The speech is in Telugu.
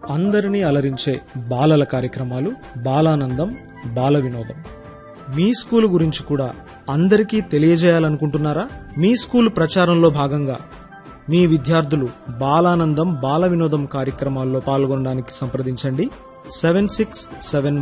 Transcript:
అందరినీ అలరించే బాలల కార్యక్రమాలు బాలానందం బాల వినోదం. మీ స్కూల్ గురించి కూడా అందరికీ తెలియజేయాలనుకుంటున్నారా? మీ స్కూల్ ప్రచారంలో భాగంగా మీ విద్యార్థులు బాలానందం బాల వినోదం కార్యక్రమాల్లో పాల్గొనడానికి సంప్రదించండి. 7671